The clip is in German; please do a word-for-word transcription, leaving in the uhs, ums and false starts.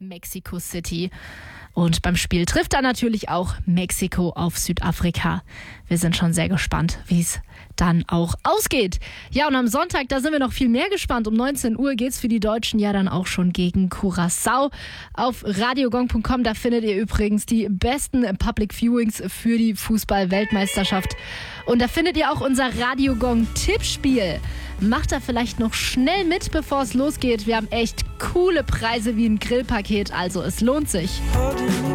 Mexico City. Und beim Spiel trifft dann natürlich auch Mexiko auf Südafrika. Wir sind schon sehr gespannt, wie es dann auch ausgeht. Ja, und am Sonntag, da sind wir noch viel mehr gespannt. Um neunzehn Uhr geht's für die Deutschen ja dann auch schon gegen Curaçao. Auf radiogong punkt com, da findet ihr übrigens die besten Public Viewings für die Fußball-Weltmeisterschaft. Und da findet ihr auch unser Radiogong-Tippspiel. Macht da vielleicht noch schnell mit, bevor es losgeht. Wir haben echt coole Preise wie ein Grillpaket, also es lohnt sich.